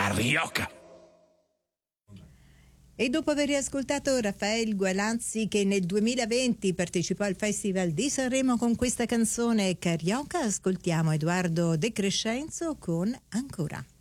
Carioca. E dopo aver ascoltato Raffaele Gualanzi, che nel 2020 partecipò al Festival di Sanremo con questa canzone Carioca, ascoltiamo Edoardo De Crescenzo con Ancora.